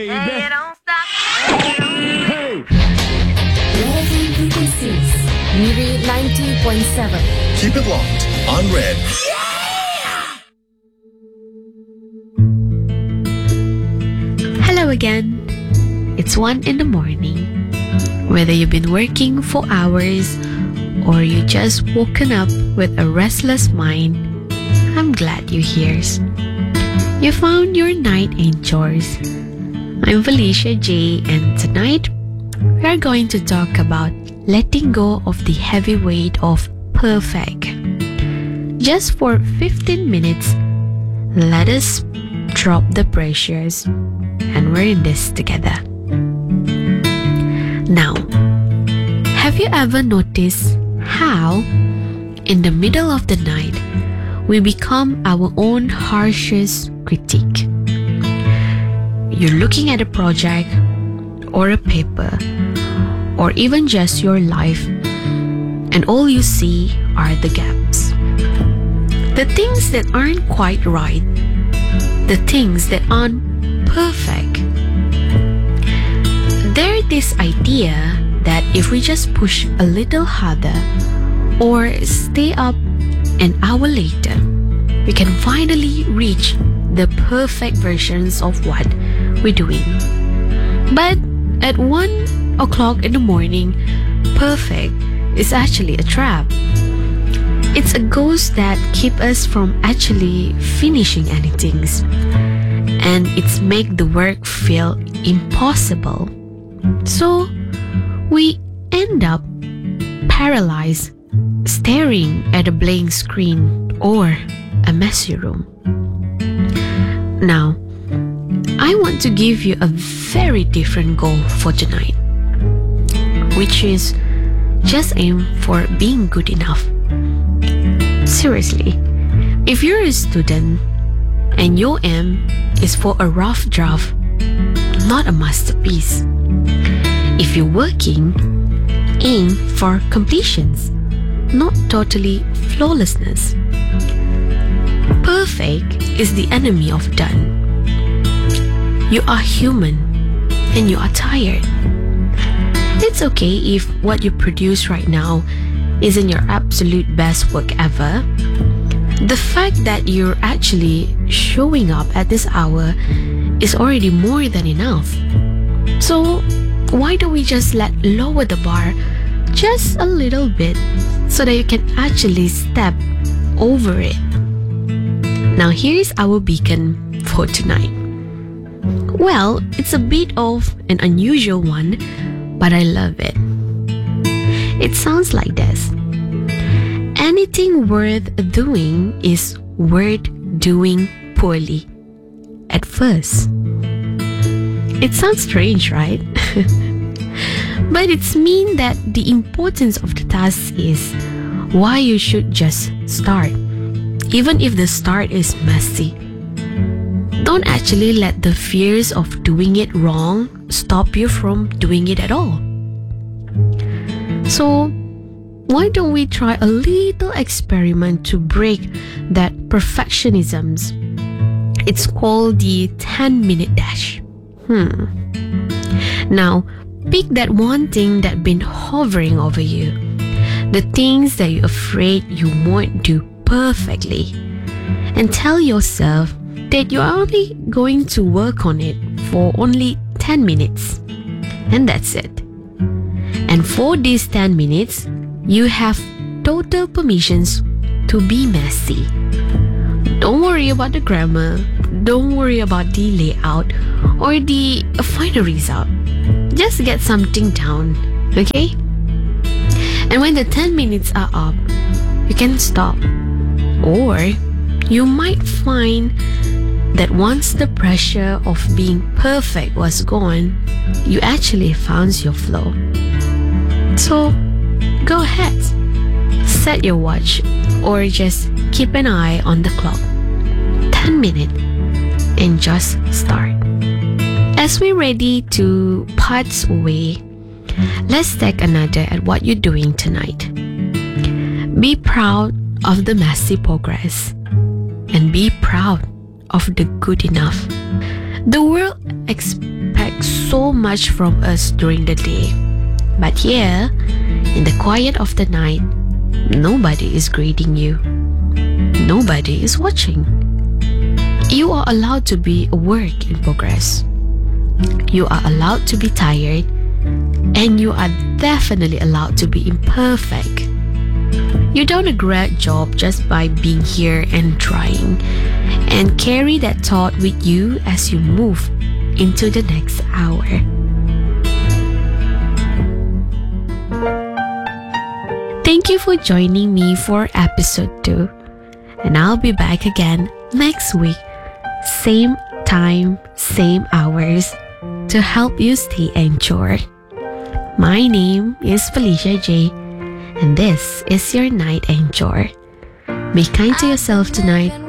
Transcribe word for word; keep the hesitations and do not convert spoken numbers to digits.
Hey, don't stop. Hey, don't stop. Relevant frequencies. Miri ninety point seven. Keep it locked on Red. Hello again. It's one in the morning. Whether you've been working for hours or you just woken up with a restless mind, I'm glad you're here. You found your night in chores. I'm Felicia J, and tonight we are going to talk about letting go of the heavy weight of perfect. Just for fifteen minutes, let us drop the pressures, and we're in this together. Now, have you ever noticed how, in the middle of the night, we become our own harshest critic? You're looking at a project, or a paper, or even just your life, and all you see are the gaps. The things that aren't quite right, the things that aren't perfect. There's this idea that if we just push a little harder or stay up an hour later, we can finally reach the perfect versions of what we're doing. But at one o'clock in the morning, perfect is actually a trap. It's a ghost that keeps us from actually finishing anything, and it's make the work feel impossible. So we end up paralyzed, staring at a blank screen or a messy room. Now, I want to give you a very different goal for tonight, which is just aim for being good enough. Seriously, if you're a student and your aim is for a rough draft, not a masterpiece. If you're working, aim for completions, not totally flawlessness. Perfect is the enemy of done. You are human and you are tired. It's okay if what you produce right now isn't your absolute best work ever. The fact that you're actually showing up at this hour is already more than enough. So why don't we just let lower the bar just a little bit so that you can actually step over it? Now here's our beacon for tonight. Well, it's a bit of an unusual one, but I love it. It sounds like this. Anything worth doing is worth doing poorly at first. It sounds strange, right? But it's mean that the importance of the task is why you should just start, even if the start is messy. Don't actually let the fears of doing it wrong stop you from doing it at all. So, why don't we try a little experiment to break that perfectionism? It's called the ten minute dash. Hmm. Now, pick that one thing that's been hovering over you. The things that you're afraid you won't do perfectly. And tell yourself that you're only going to work on it for only ten minutes. And that's it. And for these ten minutes, you have total permissions to be messy. Don't worry about the grammar, don't worry about the layout or the final result. Just get something down, okay? And when the ten minutes are up, you can stop. Or you might find that once the pressure of being perfect was gone, you actually found your flow. So, go ahead, set your watch or just keep an eye on the clock. ten minutes and just start. As we're ready to part away, let's take another at what you're doing tonight. Be proud of the messy progress and be proud of the good enough. The world expects so much from us during the day. But here, in the quiet of the night, nobody is grading you. Nobody is watching. You are allowed to be a work in progress. You are allowed to be tired, and you are definitely allowed to be imperfect. You don't regret job just by being here and trying, and carry that thought with you as you move into the next hour. Thank you for joining me for episode two, and I'll be back again next week, same time, same hours, to help you stay anchored. My name is Felicia J, and this is your Night Anchor. Be kind to yourself tonight